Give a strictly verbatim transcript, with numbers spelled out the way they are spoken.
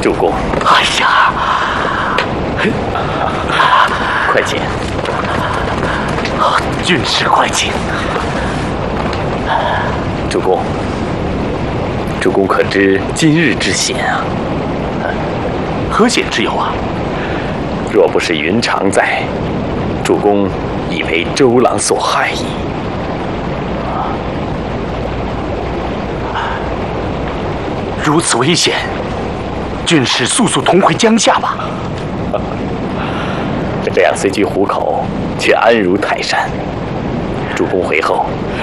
主公。 哎呀， 快请。 军师快请。 主公，主公可知今日之险啊？ 何险之有啊？ 若不是云长在，主公已为周郎所害矣。 如此危险，军师速速同回江夏吧。 这样虽居虎口，却安如泰山。主公回后，